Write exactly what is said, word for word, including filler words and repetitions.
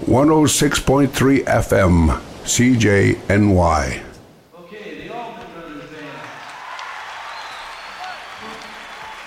one oh six point three F M, C J N Y.